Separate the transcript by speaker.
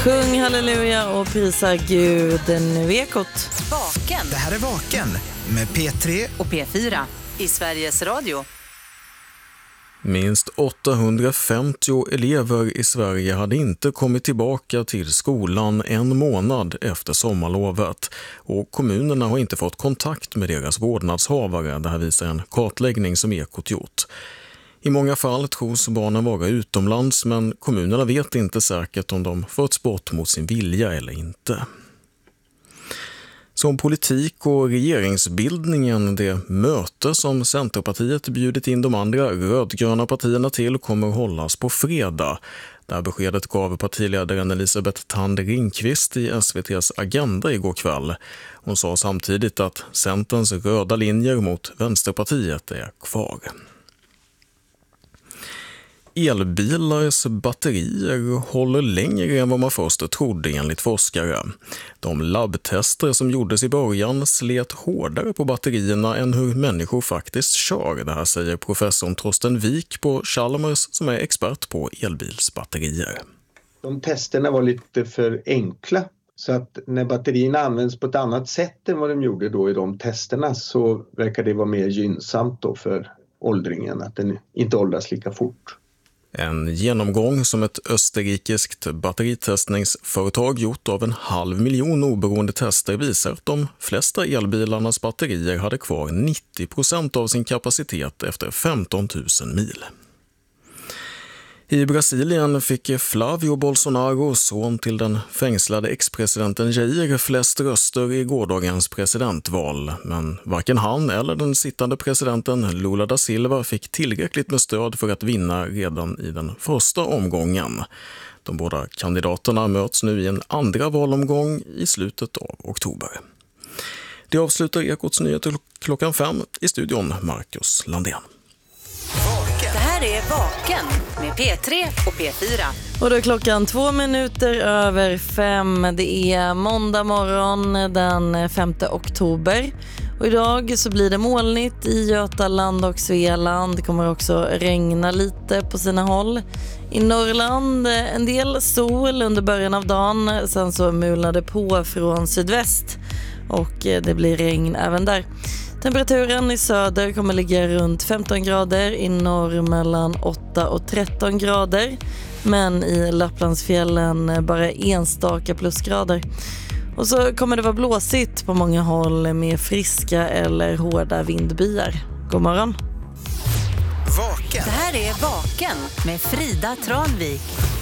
Speaker 1: Sjung halleluja och prisa Gud. Nu Ekot.
Speaker 2: Vaken.
Speaker 3: Det här är Vaken med P3
Speaker 2: och P4 i Sveriges Radio.
Speaker 4: Minst 850 elever i Sverige hade inte kommit tillbaka till skolan en månad efter sommarlovet. Och kommunerna har inte fått kontakt med deras vårdnadshavare. Det här visar en kartläggning som Ekot gjort. I många fall tros barnen vara utomlands, men kommunerna vet inte säkert om de förts bort mot sin vilja eller inte. Som politik och regeringsbildningen, det möte som Centerpartiet bjudit in de andra rödgröna partierna till, kommer hållas på fredag. Där beskedet gav partiledaren Elisabeth Thand Ringqvist i SVT:s Agenda igår kväll. Hon sa samtidigt att Centerns röda linjer mot Vänsterpartiet är kvar. Elbilars batterier håller längre än vad man först trodde enligt forskare. De labbtester som gjordes i början slet hårdare på batterierna än hur människor faktiskt kör. Det här säger professorn Torsten Wik på Chalmers som är expert på elbilsbatterier.
Speaker 5: De testerna var lite för enkla. Så att när batterierna används på ett annat sätt än vad de gjorde då i de testerna så verkar det vara mer gynnsamt då för åldringen, att den inte åldras lika fort.
Speaker 4: En genomgång som ett österrikiskt batteritestningsföretag gjort av 500 000 oberoende tester visar att de flesta elbilarnas batterier hade kvar 90% av sin kapacitet efter 15 000 mil. I Brasilien fick Flavio Bolsonaro, son till den fängslade ex-presidenten Jair, flest röster i gårdagens presidentval. Men varken han eller den sittande presidenten Lula da Silva fick tillräckligt med stöd för att vinna redan i den första omgången. De båda kandidaterna möts nu i en andra valomgång i slutet av oktober. Det avslutar Ekots nyheter klockan 5 i studion Marcus Landén.
Speaker 2: Det här är Vaken med P3 och P4.
Speaker 1: Och då är klockan 5:02. Det är måndag morgon den 5 oktober. Och idag så blir det molnigt i Götaland och Svealand. Det kommer också regna lite på sina håll. I Norrland en del sol under början av dagen. Sen så mulnar det på från sydväst. Och det blir regn även där. Temperaturen i söder kommer ligga runt 15 grader, i norr mellan 8 och 13 grader. Men i Lapplandsfjällen bara enstaka plusgrader. Och så kommer det vara blåsigt på många håll med friska eller hårda vindbyar. God morgon!
Speaker 3: Vaken.
Speaker 2: Det här är Vaken med Frida Tranvik.